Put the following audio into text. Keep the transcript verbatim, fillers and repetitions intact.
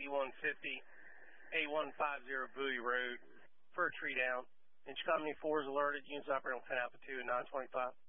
eighty-one fifty, eighty-one fifty Bowie Road for a tree down. Inch Company four is alerted. Units operating on ten Alpha two and nine twenty-five.